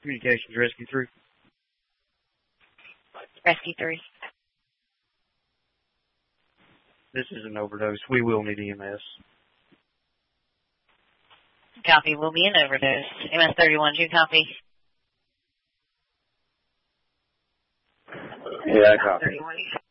Communications Rescue 3. Rescue 3. This is an overdose. We will need EMS. Copy. Will be an overdose. MS-31, do you copy? Yeah, I copy. 31.